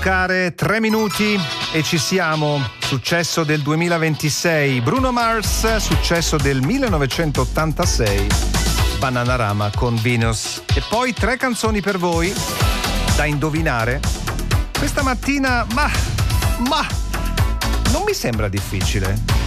toccare 3 minuti e ci siamo. Successo del 2026, Bruno Mars, successo del 1986, Bananarama con Venus. E poi 3 canzoni per voi da indovinare. Questa mattina, ma non mi sembra difficile.